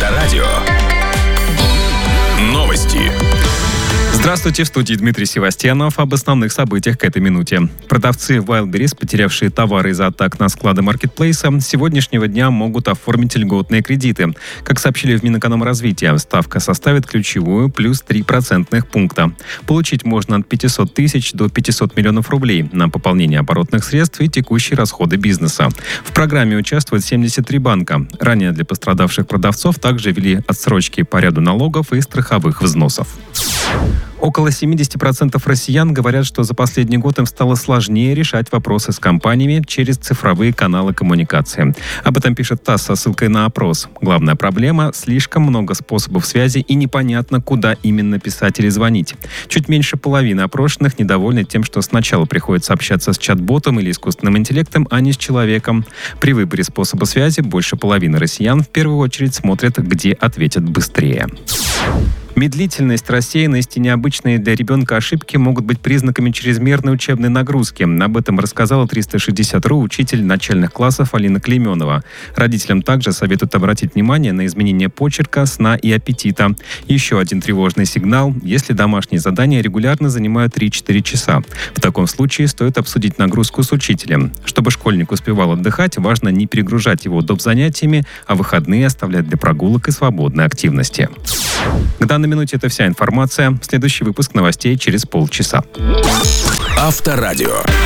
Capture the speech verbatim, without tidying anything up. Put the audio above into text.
Авторадио. Новости. Здравствуйте, в студии Дмитрий Севастьянов. Об основных событиях к этой минуте. Продавцы Wildberries, потерявшие товары из-за атак на склады маркетплейса, с сегодняшнего дня могут оформить льготные кредиты. Как сообщили в Минэкономразвития, ставка составит ключевую плюс три процентных пункта. Получить можно от пятисот тысяч до пятисот миллионов рублей на пополнение оборотных средств и текущие расходы бизнеса. В программе участвуют семьдесят три банка. Ранее для пострадавших продавцов также ввели отсрочки по ряду налогов и страховых взносов. Около семьдесят процентов россиян говорят, что за последний год им стало сложнее решать вопросы с компаниями через цифровые каналы коммуникации. Об этом пишет ТАСС со ссылкой на опрос. Главная проблема – слишком много способов связи и непонятно, куда именно писать или звонить. Чуть меньше половины опрошенных недовольны тем, что сначала приходится общаться с чат-ботом или искусственным интеллектом, а не с человеком. При выборе способа связи больше половины россиян в первую очередь смотрят, где ответят быстрее. Медлительность, рассеянность и необычные для ребенка ошибки могут быть признаками чрезмерной учебной нагрузки. Об этом рассказала триста шестьдесят точка ру учитель начальных классов Алина Клейменова. Родителям также советуют обратить внимание на изменение почерка, сна и аппетита. Еще один тревожный сигнал – если домашние задания регулярно занимают три-четыре часа. В таком случае стоит обсудить нагрузку с учителем. Чтобы школьник успевал отдыхать, важно не перегружать его доп. Занятиями, а выходные оставлять для прогулок и свободной активности. К данной минуте это вся информация. Следующий выпуск новостей через полчаса. Авторадио.